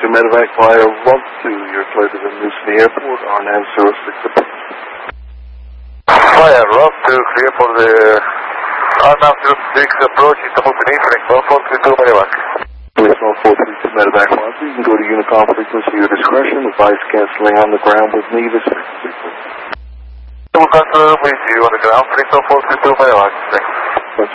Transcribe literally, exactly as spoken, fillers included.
two medevac via Rump two. You're clear to the New City Airport on nine zero six approach. Via Rump two, clear for the R nine zero six approach, Istanbul Peninsula, one four three two medevac. Police one four three two medevac one. You can go to Unicom frequency your discretion. Advice canceling on the ground with me this frequency. We'll cancel with you on the ground, please one four three two medevac. Thanks.